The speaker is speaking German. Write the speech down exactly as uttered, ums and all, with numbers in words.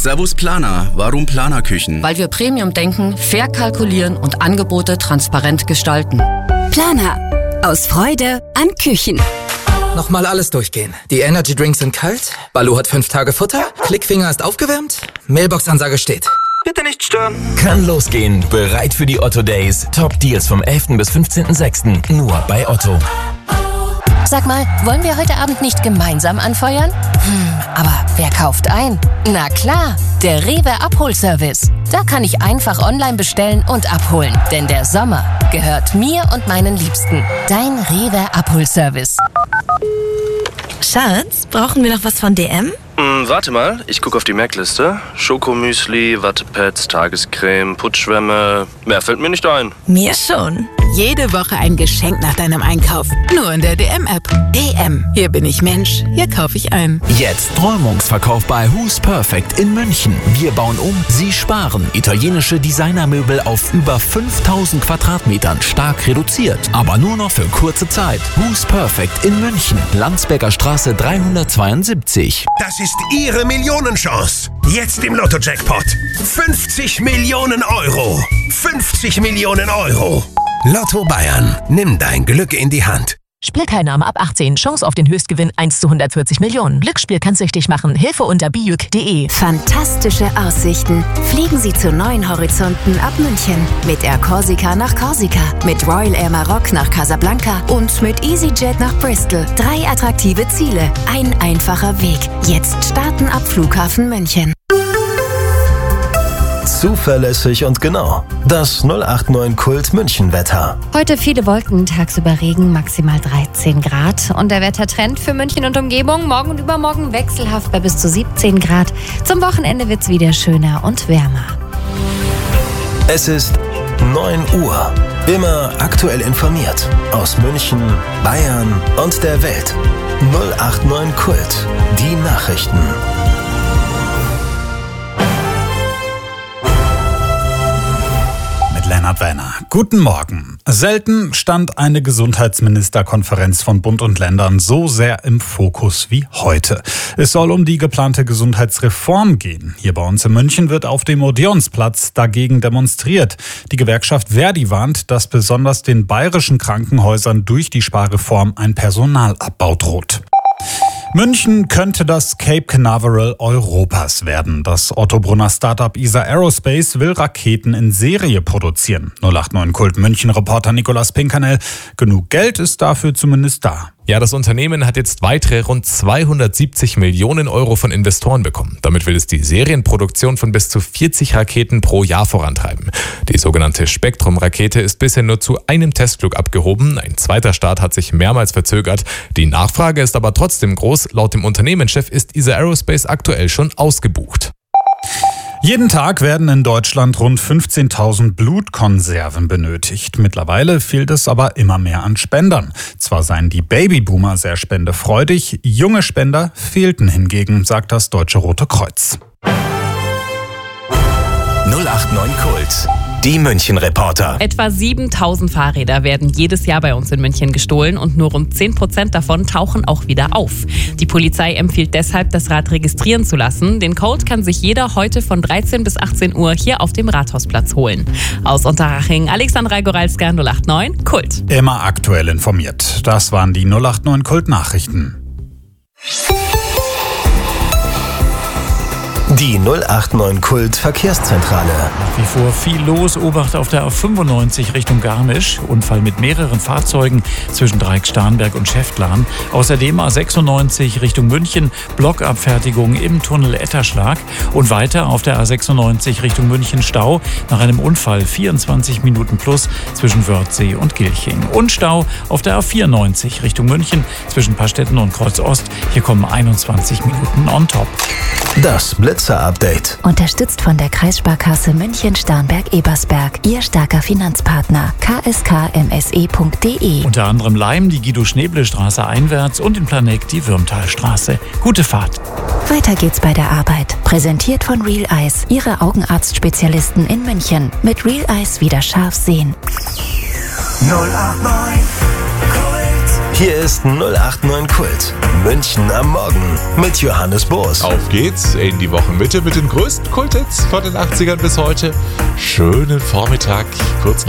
Servus Planer. Warum Planer-Küchen? Weil wir Premium denken, fair kalkulieren und Angebote transparent gestalten. Planer. Aus Freude an Küchen. Nochmal alles durchgehen. Die Energy Drinks sind kalt, Baloo hat fünf Tage Futter, Klickfinger ist aufgewärmt, Mailbox-Ansage steht. Bitte nicht stören. Kann losgehen. Bereit für die Otto Days. Top Deals vom elften bis fünfzehnten sechsten Nur bei Otto. Sag mal, wollen wir heute Abend nicht gemeinsam anfeuern? Hm, aber wer kauft ein? Na klar, der Rewe Abholservice. Da kann ich einfach online bestellen und abholen. Denn der Sommer gehört mir und meinen Liebsten. Dein Rewe Abholservice. Schatz, brauchen wir noch was von D M? Hm, warte mal, ich gucke auf die Merkliste. Schokomüsli, Wattepads, Tagescreme, Putzschwämme. Mehr fällt mir nicht ein. Mir schon. Jede Woche ein Geschenk nach deinem Einkauf. Nur in der D M-App. D M. Hier bin ich Mensch. Hier kaufe ich ein. Jetzt Räumungsverkauf bei Who's Perfect in München. Wir bauen um, Sie sparen. Italienische Designermöbel auf über fünftausend Quadratmetern. Stark reduziert. Aber nur noch für kurze Zeit. Who's Perfect in München. Landsberger Straße dreihundertzweiundsiebzig. Das ist Ihre Millionenchance. Jetzt im Lotto-Jackpot. fünfzig Millionen Euro. fünfzig Millionen Euro. Lotto Bayern. Nimm dein Glück in die Hand. Spielteilnahme ab achtzehn. Chance auf den Höchstgewinn eins zu hundertvierzig Millionen. Glücksspiel kann süchtig machen. Hilfe unter bijuk punkt de. Fantastische Aussichten. Fliegen Sie zu neuen Horizonten ab München. Mit Air Corsica nach Korsika, mit Royal Air Maroc nach Casablanca und mit EasyJet nach Bristol. Drei attraktive Ziele, ein einfacher Weg. Jetzt starten ab Flughafen München. Zuverlässig und genau. Das null acht neun Kult München Wetter. Heute viele Wolken, tagsüber Regen, maximal dreizehn Grad. Und der Wettertrend für München und Umgebung, morgen und übermorgen wechselhaft bei bis zu siebzehn Grad. Zum Wochenende wird's wieder schöner und wärmer. Es ist neun Uhr. Immer aktuell informiert. Aus München, Bayern und der Welt. null acht neun Kult. Die Nachrichten. Lennart Werner. Guten Morgen. Selten stand eine Gesundheitsministerkonferenz von Bund und Ländern so sehr im Fokus wie heute. Es soll um die geplante Gesundheitsreform gehen. Hier bei uns in München wird auf dem Odeonsplatz dagegen demonstriert. Die Gewerkschaft Verdi warnt, dass besonders den bayerischen Krankenhäusern durch die Sparreform ein Personalabbau droht. München könnte das Cape Canaveral Europas werden. Das Otto-Brunner Startup E S A Aerospace will Raketen in Serie produzieren. null acht neun Kult München-Reporter Nicolas Pinkernell. Genug Geld ist dafür zumindest da. Ja, das Unternehmen hat jetzt weitere rund zweihundertsiebzig Millionen Euro von Investoren bekommen. Damit will es die Serienproduktion von bis zu vierzig Raketen pro Jahr vorantreiben. Die sogenannte Spektrum-Rakete ist bisher nur zu einem Testflug abgehoben. Ein zweiter Start hat sich mehrmals verzögert. Die Nachfrage ist aber trotzdem groß. Laut dem Unternehmenschef ist E S A Aerospace aktuell schon ausgebucht. Jeden Tag werden in Deutschland rund fünfzehntausend Blutkonserven benötigt. Mittlerweile fehlt es aber immer mehr an Spendern. Zwar seien die Babyboomer sehr spendefreudig, junge Spender fehlten hingegen, sagt das Deutsche Rote Kreuz. null acht neun Kult. Die München-Reporter. Etwa siebentausend Fahrräder werden jedes Jahr bei uns in München gestohlen und nur rund zehn Prozent davon tauchen auch wieder auf. Die Polizei empfiehlt deshalb, das Rad registrieren zu lassen. Den Code kann sich jeder heute von dreizehn bis achtzehn Uhr hier auf dem Rathausplatz holen. Aus Unterhaching, Alexandra Goralska, null acht neun Kult. Immer aktuell informiert. Das waren die null acht neun Kult-Nachrichten. Die null acht neun Kult Verkehrszentrale. Nach wie vor viel los. Obacht auf der A fünfundneunzig Richtung Garmisch. Unfall mit mehreren Fahrzeugen zwischen Dreieck-Starnberg und Schäftlarn. Außerdem A sechsundneunzig Richtung München. Blockabfertigung im Tunnel Etterschlag. Und weiter auf der A sechsundneunzig Richtung München Stau. Nach einem Unfall vierundzwanzig Minuten plus zwischen Wörthsee und Gilching. Und Stau auf der A vierundneunzig Richtung München zwischen Pastetten und Kreuz Ost. Hier kommen einundzwanzig Minuten on top. Das Blitzer-Update. Unterstützt von der Kreissparkasse München-Starnberg-Ebersberg. Ihr starker Finanzpartner. k s k m s e punkt d e. Unter anderem Leim die Guido-Schneble-Straße einwärts und in Planegg die Würmtalstraße. Gute Fahrt. Weiter geht's bei der Arbeit. Präsentiert von Real Eyes. Ihre Augenarztspezialisten in München. Mit Real Eyes wieder scharf sehen. null acht neun Hier ist null acht neun Kult. München am Morgen mit Johannes Boos. Auf geht's in die Wochenmitte mit den größten Kulthits von den achtzigern bis heute. Schönen Vormittag, kurz nach